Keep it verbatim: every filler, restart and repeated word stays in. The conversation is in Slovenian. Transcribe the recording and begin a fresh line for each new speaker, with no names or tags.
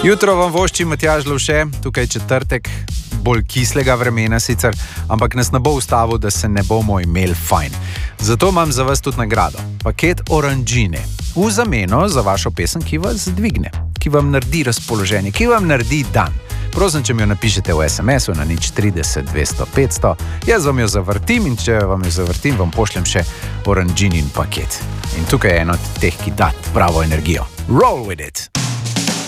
Jutro vam vošči Matjaž Lovše, tukaj četrtek, bolj kislega vremena sicer, ampak nas ne bo ustavil, da se ne bomo imeli fajn. Zato imam za vas tudi nagrado. Paket oranžine. V zameno za vašo pesem, ki vas dvigne, ki vam naredi razpoloženje, ki vam naredi dan. Prosim, če mi jo napišete v es em esu na nič trideset dvesto petsto, jaz vam jo zavrtim in če vam jo zavrtim, vam pošljem še oranžinin paket. In tukaj je eno od teh, ki da pravo energijo. Roll with it!